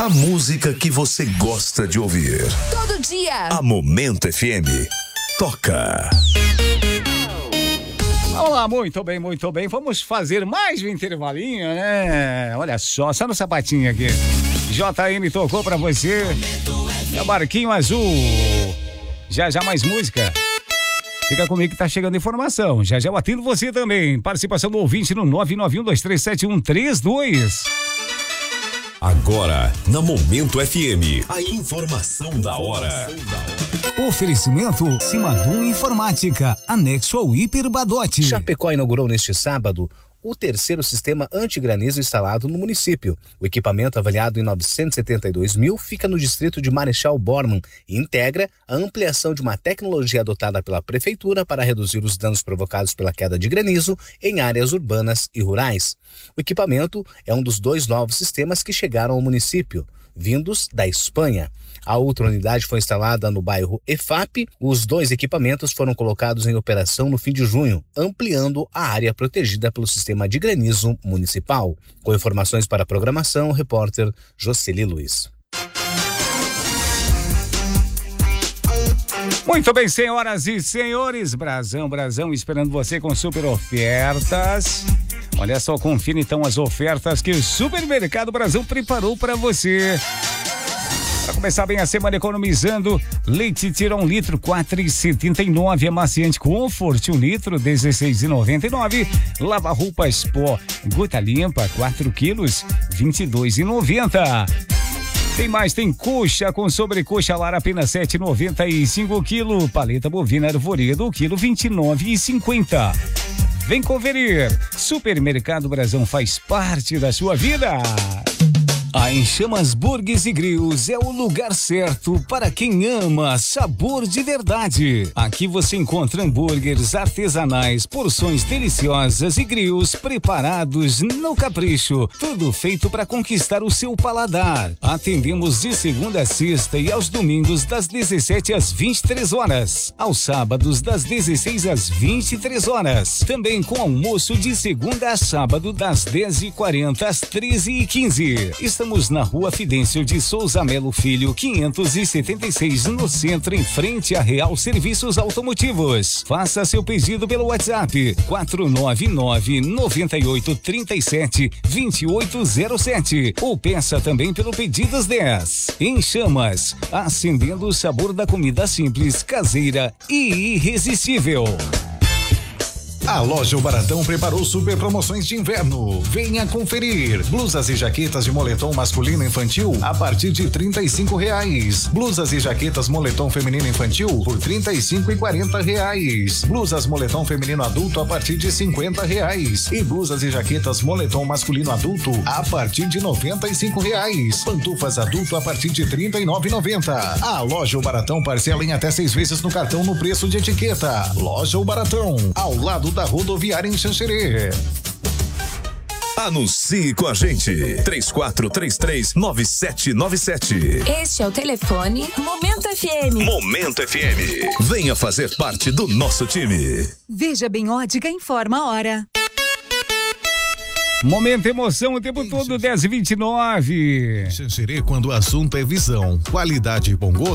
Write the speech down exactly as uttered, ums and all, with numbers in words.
A música que você gosta de ouvir. Todo dia. A Momento F M toca. Olá, muito bem, muito bem. Vamos fazer mais um intervalinho, né? Olha só, só no sapatinho aqui. J M tocou pra você. É o Barquinho Azul. Já já mais música. Fica comigo que tá chegando informação. Já já eu atendo você também. Participação do ouvinte no nove nove um dois três sete um três dois. Agora, na Momento F M, a informação da hora. Oferecimento Simadum Informática, anexo ao Hiper Badote. Chapecó inaugurou neste sábado o terceiro sistema antigranizo instalado no município. O equipamento, avaliado em novecentos e setenta e dois mil, fica no distrito de Marechal Bormann e integra a ampliação de uma tecnologia adotada pela prefeitura para reduzir os danos provocados pela queda de granizo em áreas urbanas e rurais. O equipamento é um dos dois novos sistemas que chegaram ao município, vindos da Espanha. A outra unidade foi instalada no bairro E F A P. Os dois equipamentos foram colocados em operação no fim de junho, ampliando a área protegida pelo sistema de granizo municipal. Com informações para a programação, o repórter Jocely Luiz. Muito bem, senhoras e senhores, Brasão, Brasão, esperando você com super ofertas. Olha só, confira então as ofertas que o Supermercado Brasão preparou para você. Para começar bem a semana economizando, leite tira um litro, quatro reais e setenta e nove centavos. Amaciante Comfort, um litro, dezesseis reais e noventa e nove centavos. Lava roupas pó, gota limpa, quatro quilos, vinte e dois reais e noventa centavos. Tem mais, tem coxa com sobrecoxa lar apenas sete reais e noventa e cinco centavos quilo. Paleta bovina arvoredo, quilo vinte e nove reais e cinquenta centavos. Vem conferir. Supermercado Brasão faz parte da sua vida. A Em Chamas Burgers e Grills é o lugar certo para quem ama sabor de verdade. Aqui você encontra hambúrgueres artesanais, porções deliciosas e grills preparados no capricho. Tudo feito para conquistar o seu paladar. Atendemos de segunda a sexta e aos domingos das dezessete às vinte e três horas. Aos sábados das dezesseis às vinte e três horas. Também com almoço de segunda a sábado das dez e quarenta às treze e quinze. Estamos Estamos na Rua Fidêncio de Souza Melo Filho, quinhentos e setenta e seis, no centro, em frente a Real Serviços Automotivos. Faça seu pedido pelo WhatsApp quatro nove nove, nove oito três sete, dois oito zero sete ou peça também pelo Pedidos dez. Em Chamas, acendendo o sabor da comida simples, caseira e irresistível. A loja O Baratão preparou super promoções de inverno. Venha conferir. Blusas e jaquetas de moletom masculino infantil a partir de trinta e cinco reais. Blusas e jaquetas moletom feminino infantil por trinta e cinco e quarenta reais. Blusas moletom feminino adulto a partir de cinquenta reais. E blusas e jaquetas moletom masculino adulto a partir de noventa e cinco reais. Pantufas adulto a partir de trinta e nove reais e noventa centavos. A loja O Baratão parcela em até seis vezes no cartão no preço de etiqueta. Loja O Baratão, ao lado da rodoviária em Xanxerê. Anuncie com a gente. três quatro três três, nove sete nove sete. Este é o telefone Momento F M. Momento F M. Venha fazer parte do nosso time. Veja Bem Ótica informa a hora. Momento emoção o tempo todo, dez e vinte e nove. Xanxerê, quando o assunto é visão, qualidade e bom gosto.